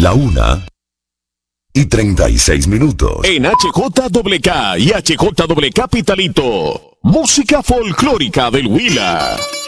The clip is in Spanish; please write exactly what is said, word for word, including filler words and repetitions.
La una y treinta y seis minutos. En H J W K y H J W Capitalito, música folclórica del Huila.